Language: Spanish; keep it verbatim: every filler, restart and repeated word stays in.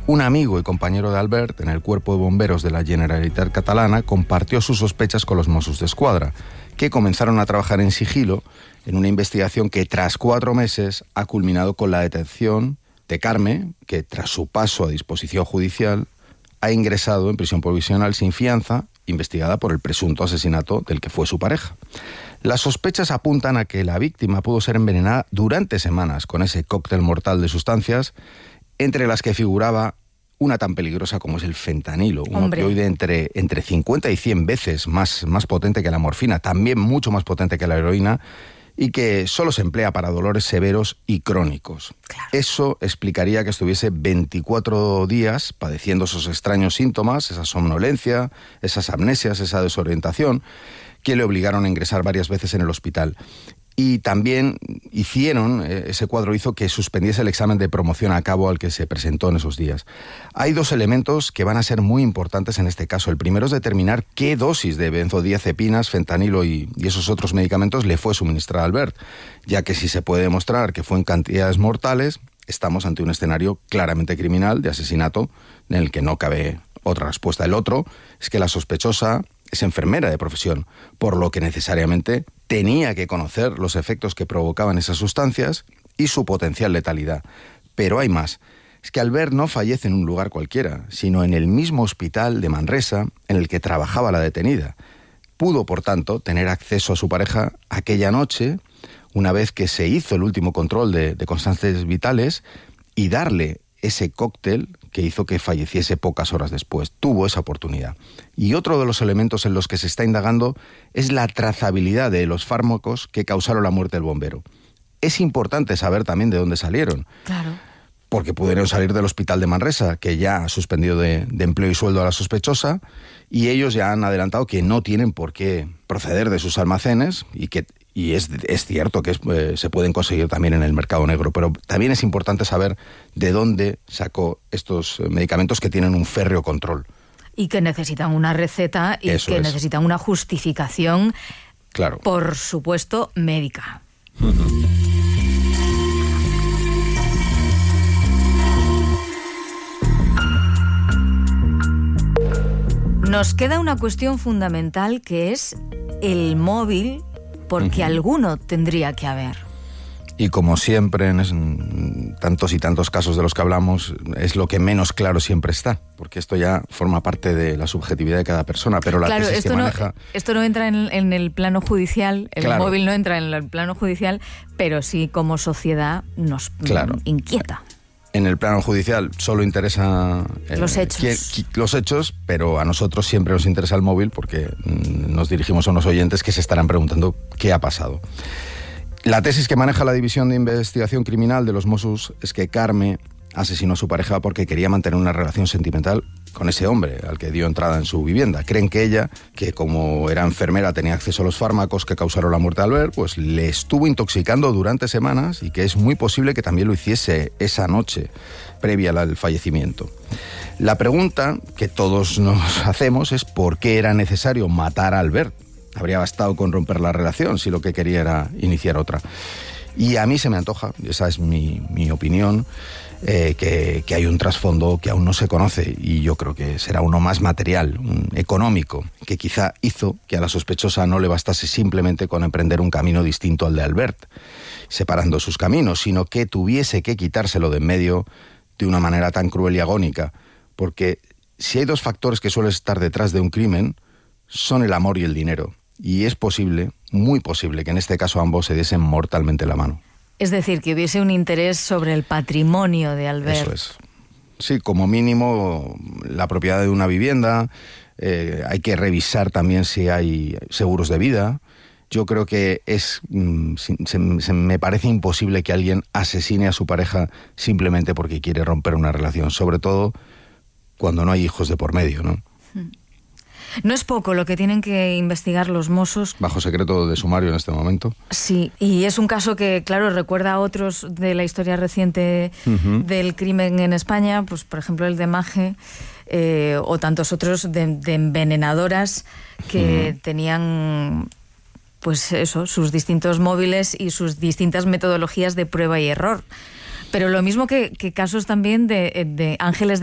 Un amigo y compañero de Albert en el cuerpo de bomberos de la Generalitat Catalana compartió sus sospechas con los Mossos d'Esquadra, que comenzaron a trabajar en sigilo en una investigación que tras cuatro meses ha culminado con la detención de Carme, que tras su paso a disposición judicial ha ingresado en prisión provisional sin fianza, investigada por el presunto asesinato del que fue su pareja. Las sospechas apuntan a que la víctima pudo ser envenenada durante semanas con ese cóctel mortal de sustancias, entre las que figuraba una tan peligrosa como es el fentanilo, un Hombre. opioide entre, entre cincuenta y cien veces más, más potente que la morfina, también mucho más potente que la heroína, y que solo se emplea para dolores severos y crónicos. Claro. Eso explicaría que estuviese veinticuatro días padeciendo esos extraños síntomas, esa somnolencia, esas amnesias, esa desorientación, que le obligaron a ingresar varias veces en el hospital. Y también hicieron, ese cuadro hizo que suspendiese el examen de promoción a cabo al que se presentó en esos días. Hay dos elementos que van a ser muy importantes en este caso. El primero es determinar qué dosis de benzodiazepinas, fentanilo y, y esos otros medicamentos le fue suministrada a Albert, ya que si se puede demostrar que fue en cantidades mortales, estamos ante un escenario claramente criminal de asesinato en el que no cabe otra respuesta. El otro es que la sospechosa es enfermera de profesión, por lo que necesariamente tenía que conocer los efectos que provocaban esas sustancias y su potencial letalidad. Pero hay más. Es que Albert no fallece en un lugar cualquiera, sino en el mismo hospital de Manresa en el que trabajaba la detenida. Pudo, por tanto, tener acceso a su pareja aquella noche, una vez que se hizo el último control de, de constancias vitales, y darle ese cóctel que hizo que falleciese pocas horas después. Tuvo esa oportunidad. Y otro de los elementos en los que se está indagando es la trazabilidad de los fármacos que causaron la muerte del bombero. Es importante saber también de dónde salieron. Claro. Porque pudieron salir del hospital de Manresa, que ya ha suspendido de, de empleo y sueldo a la sospechosa, y ellos ya han adelantado que no tienen por qué proceder de sus almacenes y que Y es, es cierto que es, eh, se pueden conseguir también en el mercado negro, pero también es importante saber de dónde sacó estos medicamentos que tienen un férreo control. Y que necesitan una receta y Eso que es. necesitan una justificación, Claro. por supuesto, médica. Nos queda una cuestión fundamental, que es el móvil, porque uh-huh. alguno tendría que haber. Y como siempre, en, es, en tantos y tantos casos de los que hablamos, es lo que menos claro siempre está, porque esto ya forma parte de la subjetividad de cada persona, pero la claro, tesis esto que no, maneja... Esto no entra en, en el plano judicial, el claro. móvil no entra en el plano judicial, pero sí como sociedad nos claro. inquieta. En el plano judicial solo interesa eh, los hechos. Quién, quién, los hechos, pero a nosotros siempre nos interesa el móvil porque mmm, nos dirigimos a unos oyentes que se estarán preguntando qué ha pasado. La tesis que maneja la División de Investigación Criminal de los Mossos es que Carme asesinó a su pareja porque quería mantener una relación sentimental con ese hombre al que dio entrada en su vivienda. Creen que ella, que como era enfermera tenía acceso a los fármacos que causaron la muerte de Albert, pues le estuvo intoxicando durante semanas y que es muy posible que también lo hiciese esa noche previa al fallecimiento. La pregunta que todos nos hacemos es ¿por qué era necesario matar a Albert? Habría bastado con romper la relación si lo que quería era iniciar otra. Y a mí se me antoja, esa es mi, mi opinión, eh, que, que hay un trasfondo que aún no se conoce y yo creo que será uno más material, un, económico, que quizá hizo que a la sospechosa no le bastase simplemente con emprender un camino distinto al de Albert, separando sus caminos, sino que tuviese que quitárselo de en medio de una manera tan cruel y agónica, porque si hay dos factores que suelen estar detrás de un crimen, son el amor y el dinero. Y es posible, muy posible, que en este caso ambos se diesen mortalmente la mano. Es decir, que hubiese un interés sobre el patrimonio de Albert. Eso es. Sí, como mínimo la propiedad de una vivienda, eh, hay que revisar también si hay seguros de vida. Yo creo que es mm, se, se, se me parece imposible que alguien asesine a su pareja simplemente porque quiere romper una relación, sobre todo cuando no hay hijos de por medio, ¿no? Hmm. No es poco lo que tienen que investigar los Mossos. Bajo secreto de sumario en este momento. Sí, y es un caso que, claro, recuerda a otros de la historia reciente uh-huh. del crimen en España, pues por ejemplo el de Maje, eh, o tantos otros de, de envenenadoras que uh-huh. tenían, pues eso, sus distintos móviles y sus distintas metodologías de prueba y error. Pero lo mismo que, que casos también de, de ángeles de